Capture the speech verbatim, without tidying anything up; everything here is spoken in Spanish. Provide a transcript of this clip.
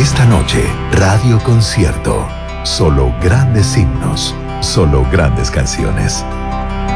Esta noche, Radio Concierto. Solo grandes himnos, solo grandes canciones.